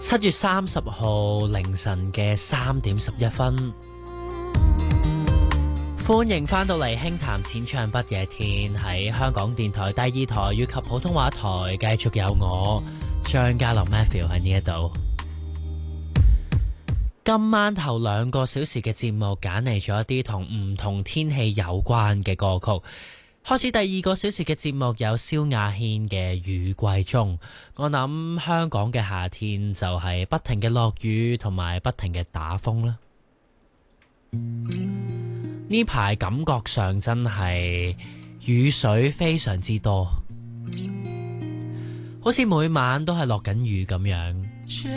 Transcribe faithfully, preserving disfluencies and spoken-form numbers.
七月三十號凌晨嘅三點十一分，歡迎翻到嚟輕談淺唱不夜天，喺香港電台第二台以及普通話台繼續有我張家樂 Matthew 喺呢一度。今晚頭兩個小時嘅節目揀嚟咗一啲同唔同天氣有關嘅歌曲。開始第二個小時嘅節目有蕭亞軒嘅雨季中。我諗香港嘅夏天就係不停嘅落雨同埋不停嘅打風啦。呢排感覺上真係雨水非常之多，好似每晚都係落緊雨咁樣。